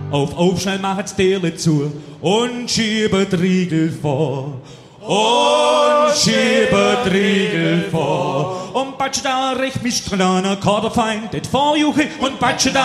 Auf, schnell macht's Türle zu und schiebet Riegel vor. Und schiebet Riegel vor. Und batscht da recht mich dran, Kaderfeind, det Vorjuche und batscht da